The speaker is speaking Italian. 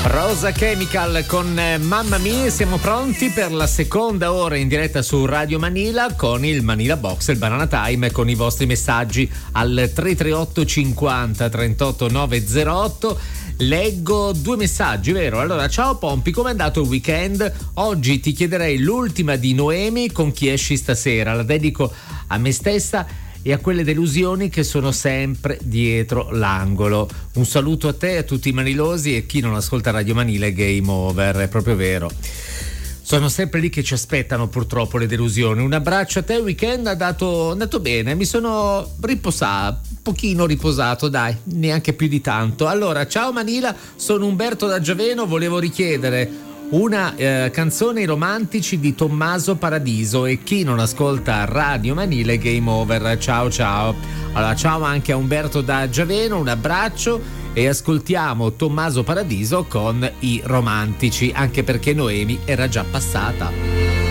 Rosa Chemical con Mamma Mia. Siamo pronti per la seconda ora in diretta su Radio Manila con il Manila Box, il Banana Time, con i vostri messaggi al 338 50 38 908. Leggo due messaggi, vero? Allora, ciao Pompi, com'è andato il weekend? Oggi ti chiederei l'ultima di Noemi, con chi esci stasera. La dedico a me stessa e a quelle delusioni che sono sempre dietro l'angolo. Un saluto a te, a tutti i manilosi, e chi non ascolta Radio Manila è game over, è proprio vero. Sono sempre lì che ci aspettano purtroppo le delusioni. Un abbraccio a te, il weekend è andato bene, mi sono riposato, un pochino riposato, dai, neanche più di tanto. Allora, ciao Manila, sono Umberto da Giaveno, volevo richiedere una canzone ai romantici di Tommaso Paradiso, e chi non ascolta Radio Manila è game over. Ciao ciao. Allora, ciao anche a Umberto da Giaveno, un abbraccio, e ascoltiamo Tommaso Paradiso con i romantici, anche perché Noemi era già passata.